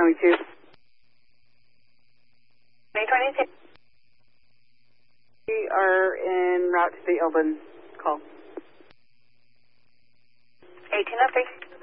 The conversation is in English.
2022. 2022. We are en route to the Elbin call. 1803.